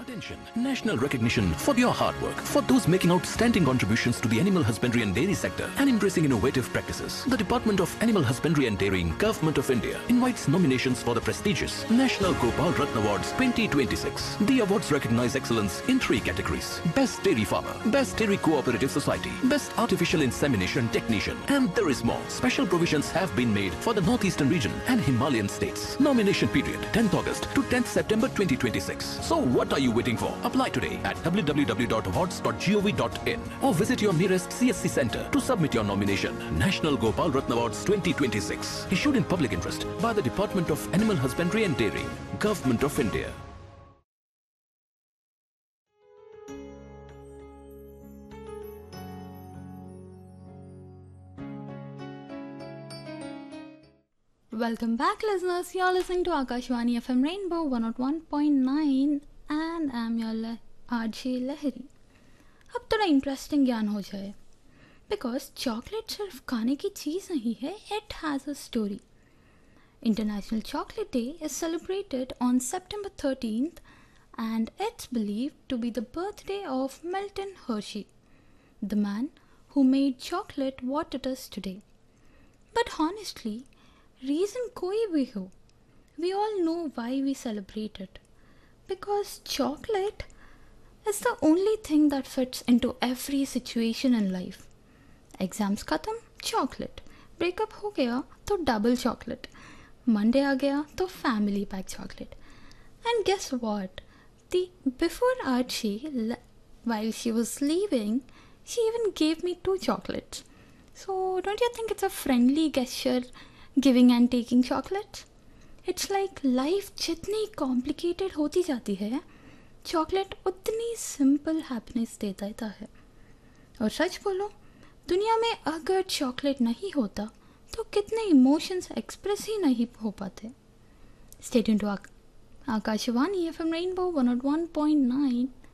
Attention! National recognition for your hard work. For those making outstanding contributions to the animal husbandry and dairy sector and embracing innovative practices, the Department of Animal Husbandry and Dairying, Government of India invites nominations for the prestigious National Gopal Ratna Awards 2026. The awards recognize excellence in 3 categories: Best Dairy Farmer, Best Dairy Cooperative Society, Best Artificial Insemination Technician, and there is more. Special provisions have been made for the Northeastern region and Himalayan states. Nomination period 10th August to 10th September 2026. So what are you waiting for? Apply today at www.awards.gov.in or visit your nearest CSC center to submit your nomination. National Gopal Ratna Awards 2026. Issued in public interest by the Department of Animal Husbandry and Dairying, Government of India. Welcome back, listeners. You're listening to Akashvani FM Rainbow 101.9 and I'm your RJ Lahiri. अब थोड़ा interesting ज्ञान हो जाए, because chocolate सिर्फ खाने की चीज़ नहीं है, it has a story. International Chocolate Day is celebrated on September 13th and it's believed to be the birthday of Milton Hershey, the man who made chocolate what it is today. But honestly, reason कोई भी हो, we all know why we celebrate it. Because chocolate is the only thing that fits into every situation in life. Exams खत्म, chocolate. Breakup हो गया तो double chocolate. Monday आ गया तो family pack chocolate. And guess what? Before Archie, while she was leaving, she even gave me 2 chocolates. So don't you think it's a friendly gesture, giving and taking chocolates? It's like life जितनी complicated होती जाती है, chocolate उतनी simple happiness देता है. और सच बोलो, दुनिया में अगर चॉकलेट नहीं होता तो कितने इमोशंस एक्सप्रेस ही नहीं हो पाते. Stay tuned to Akashvani FM Rainbow 101.9